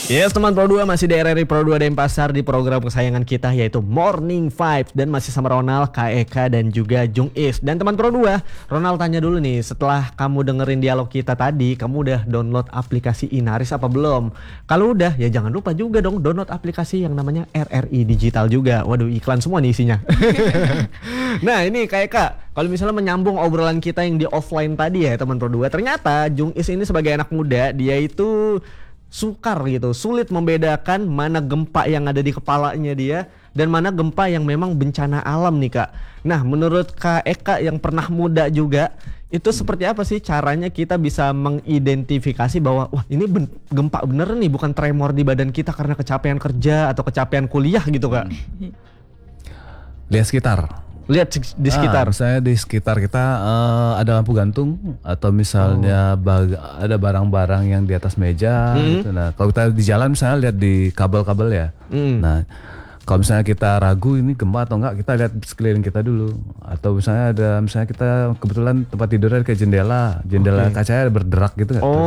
Yes teman Pro 2, masih di RRI Pro 2 Denpasar di program kesayangan kita yaitu Morning Vibes. Dan masih sama Ronald, Kak Eka dan juga Jung Is. Dan teman Pro 2, Ronald tanya dulu nih, setelah kamu dengerin dialog kita tadi, kamu udah download aplikasi Inaris apa belum? Kalau udah, ya jangan lupa juga dong download aplikasi yang namanya RRI Digital juga. Waduh, iklan semua nih isinya. Nah ini Kak Eka, kalau misalnya menyambung obrolan kita yang di offline tadi ya teman Pro 2, ternyata Jung Is ini sebagai anak muda, dia itu sukar gitu, sulit membedakan mana gempa yang ada di kepalanya dia dan mana gempa yang memang bencana alam nih Kak. Nah menurut Kak Eka yang pernah muda juga, itu seperti apa sih caranya kita bisa mengidentifikasi bahwa wah ini gempa bener nih, bukan tremor di badan kita karena kecapean kerja atau kecapean kuliah gitu Kak. Lihat sekitar. Lihat di sekitar. Misalnya di sekitar kita ada lampu gantung atau misalnya ada barang-barang yang di atas meja gitu. Nah, kalau kita di jalan misalnya lihat di kabel-kabel ya. Nah, kalau misalnya kita ragu ini gempa atau enggak, kita lihat sekeliling kita dulu. Atau misalnya kita kebetulan tempat tidurnya kayak jendela kacanya berderak gitu kan.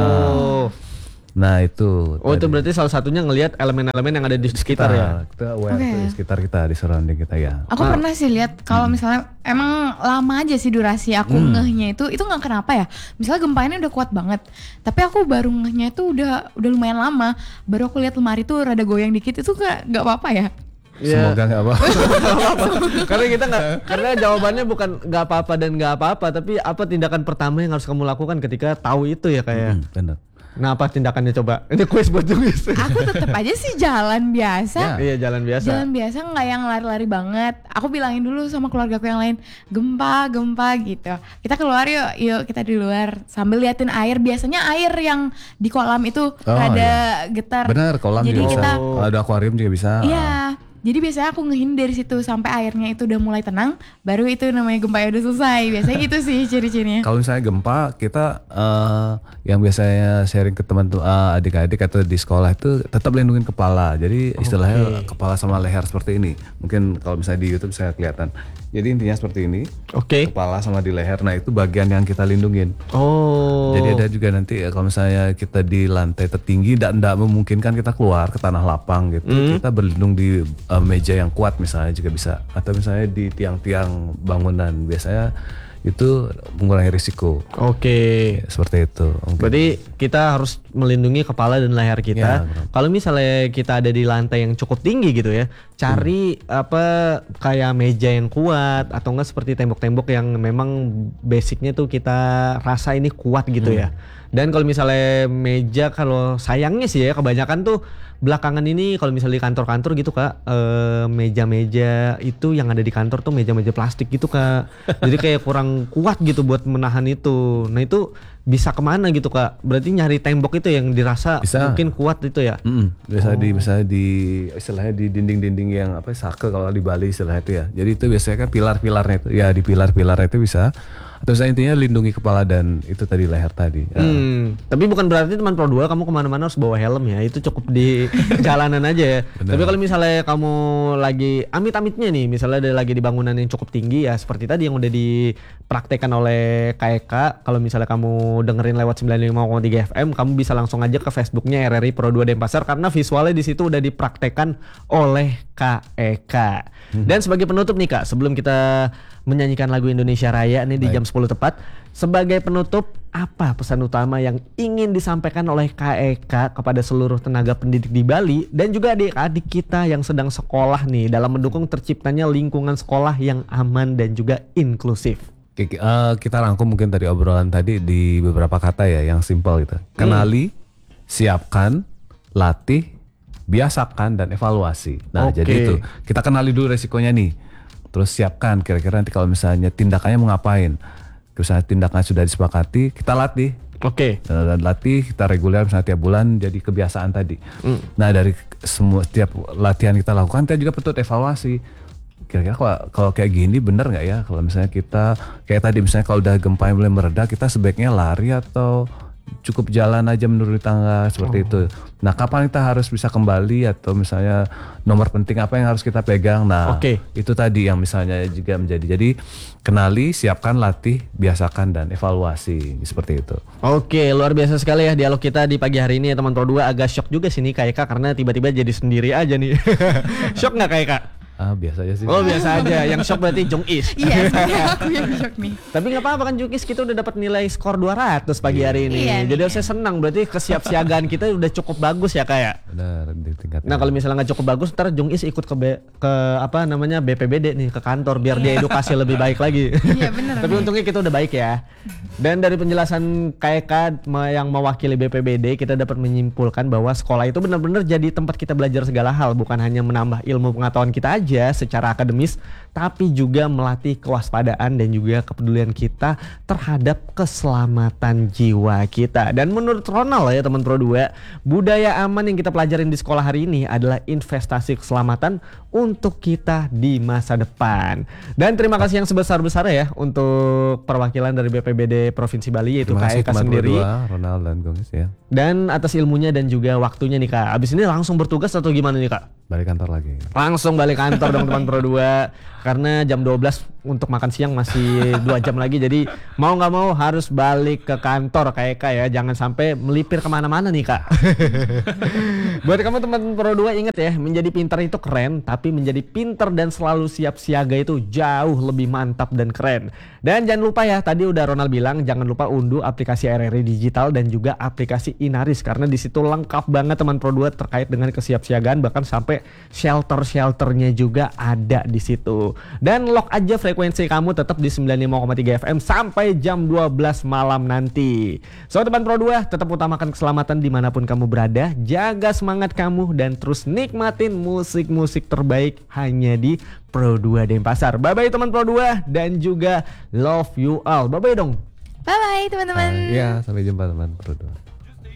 Nah itu. Oh tadi. Itu berarti salah satunya ngelihat elemen-elemen yang ada di sekitar ya. Kita aware di sekitar kita, di surrounding kita ya. Aku pernah sih lihat kalau misalnya emang lama aja sih durasi aku ngehnya itu nggak kenapa ya. Misalnya gempa ini udah kuat banget, tapi aku baru ngehnya itu udah lumayan lama. Baru aku lihat lemari tuh rada goyang dikit, itu nggak apa-apa ya. Semoga nggak apa-apa. Karena kita karena jawabannya bukan nggak apa-apa dan nggak apa-apa, tapi apa tindakan pertama yang harus kamu lakukan ketika tahu itu ya kayak. Benar. Nah apa tindakannya coba? Ini kuis buat Jungis. Aku tetap aja sih jalan biasa. Iya jalan biasa. Jalan biasa, nggak yang lari-lari banget. Aku bilangin dulu sama keluargaku yang lain, gempa gitu. Kita keluar yuk kita di luar sambil liatin air. Biasanya air yang di kolam itu rada getar. Benar, kolam jadi juga kita bisa. Ada akuarium juga bisa. Iya. Jadi biasanya aku ngehin dari situ sampai airnya itu udah mulai tenang, baru itu namanya gempa udah selesai. Biasanya gitu sih ciri-cirinya. Kalau misalnya gempa, kita yang biasanya sharing ke teman-teman adik-adik atau di sekolah itu tetap lindungin kepala. Jadi istilahnya kepala sama leher seperti ini. Mungkin kalau misalnya di YouTube saya kelihatan. Jadi intinya seperti ini. Kepala sama di leher. Nah itu bagian yang kita lindungin. Jadi ada juga nanti kalau misalnya kita di lantai tertinggi dan tidak memungkinkan kita keluar ke tanah lapang gitu, kita berlindung di meja yang kuat misalnya juga bisa, atau misalnya di tiang-tiang bangunan, biasanya itu mengurangi risiko. Seperti itu. Berarti kita harus melindungi kepala dan leher kita. Kalau misalnya kita ada di lantai yang cukup tinggi gitu ya, cari kayak meja yang kuat atau enggak seperti tembok-tembok yang memang basicnya tuh kita rasa ini kuat gitu ya. Dan kalau misalnya meja, kalau sayangnya sih ya kebanyakan tuh belakangan ini kalau misalnya di kantor-kantor gitu Kak, meja-meja itu yang ada di kantor tuh meja-meja plastik gitu Kak. Jadi kayak kurang kuat gitu buat menahan itu. Nah itu bisa kemana gitu Kak? Berarti nyari tembok itu yang dirasa mungkin kuat itu ya? Biasa di istilahnya di dinding-dinding yang sake kalau di Bali istilahnya itu ya. Jadi itu biasanya kan pilar-pilarnya itu ya, di pilar-pilar itu bisa. Atau saya intinya lindungi kepala dan itu tadi leher tadi. Tapi bukan berarti teman Pro 2 kamu kemana-mana harus bawa helm ya. Itu cukup di jalanan aja ya. Tapi kalau misalnya kamu lagi amit-amitnya nih, misalnya lagi di bangunan yang cukup tinggi ya, seperti tadi yang udah dipraktekkan oleh KEK. Kalau misalnya kamu dengerin lewat 95,3 FM, kamu bisa langsung aja ke Facebooknya RRI Pro 2 Denpasar karena visualnya di situ udah dipraktekkan oleh KEK. Dan sebagai penutup nih Kak, sebelum kita menyanyikan lagu Indonesia Raya nih di jam 10 tepat, sebagai penutup apa pesan utama yang ingin disampaikan oleh KEK kepada seluruh tenaga pendidik di Bali dan juga adik-adik kita yang sedang sekolah nih dalam mendukung terciptanya lingkungan sekolah yang aman dan juga inklusif? Kita rangkum mungkin tadi obrolan tadi di beberapa kata ya yang simpel gitu. Kenali, siapkan, latih, biasakan, dan evaluasi. Nah jadi itu kita kenali dulu resikonya nih. Terus siapkan kira-kira nanti kalau misalnya tindakannya mau ngapain. Misalnya tindakan sudah disepakati, kita latih. Dan latih kita reguler misalnya tiap bulan jadi kebiasaan tadi. Nah dari setiap latihan kita lakukan, kita juga perlu evaluasi. Kira-kira kalau kayak gini bener nggak ya? Kalau misalnya kita kayak tadi misalnya kalau udah gempa yang mulai mereda, kita sebaiknya lari atau cukup jalan aja menuruni tangga seperti itu. Nah, kapan kita harus bisa kembali atau misalnya nomor penting apa yang harus kita pegang. Nah, itu tadi yang misalnya juga menjadi. Jadi kenali, siapkan, latih, biasakan dan evaluasi seperti itu. Oke, luar biasa sekali ya dialog kita di pagi hari ini ya teman Pro 2. Agak shock juga sih nih Kak Eka karena tiba-tiba jadi sendiri aja nih. Shock nggak Kak Eka? Biasa aja sih. Oh biasa aja, yang shock berarti Jung Is. Iya, sebenarnya aku yang shock nih. Tapi nggak apa-apa kan Jung Is, kita udah dapat nilai skor 200 pagi hari ini. Iya, jadi harusnya senang, berarti kesiapsiagaan kita udah cukup bagus ya Kak ya. Benar, di tingkat. Nah kalau misalnya nggak cukup bagus, ntar Jung Is ikut ke apa namanya BPBD nih, ke kantor biar dia edukasi lebih baik lagi. Iya benar. Tapi untungnya kita udah baik ya. Dan dari penjelasan KK yang mewakili BPBD, kita dapat menyimpulkan bahwa sekolah itu benar-benar jadi tempat kita belajar segala hal, bukan hanya menambah ilmu pengetahuan kita aja secara akademis, tapi juga melatih kewaspadaan dan juga kepedulian kita terhadap keselamatan jiwa kita. Dan menurut Ronald ya teman Pro 2, budaya aman yang kita pelajarin di sekolah hari ini adalah investasi keselamatan untuk kita di masa depan. Dan terima kasih yang sebesar-besarnya ya untuk perwakilan dari BPBD Provinsi Bali yaitu Kak Eka sendiri, Ronald dan Gongis ya. Dan atas ilmunya dan juga waktunya nih Kak. Abis ini langsung bertugas atau gimana nih Kak? Balik kantor lagi. Langsung balik kantor dong teman Pro 2. Karena jam 12 untuk makan siang masih 2 jam lagi. Jadi mau gak mau harus balik ke kantor Kak Eka ya. Jangan sampai melipir kemana-mana nih Kak. Buat kamu teman Pro 2 ingat ya, menjadi pintar itu keren, tapi menjadi pintar dan selalu siap siaga itu jauh lebih mantap dan keren. Dan jangan lupa ya, tadi udah Ronald bilang jangan lupa unduh aplikasi RRI Digital dan juga aplikasi Inaris, karena di situ lengkap banget teman Pro 2 terkait dengan kesiapsiagaan, bahkan sampai shelter-shelternya juga ada di situ. Dan lock aja frekuensi kamu tetap di 95,3 FM sampai jam 12 malam nanti. So teman Pro 2, tetap utamakan keselamatan dimanapun kamu berada, jaga semangat kamu dan terus nikmatin musik-musik terbaik hanya di Pro 2 Denpasar. Bye bye teman Pro 2 dan juga love you all. Bye bye dong. Bye bye teman-teman. Iya, sampai jumpa teman Pro 2.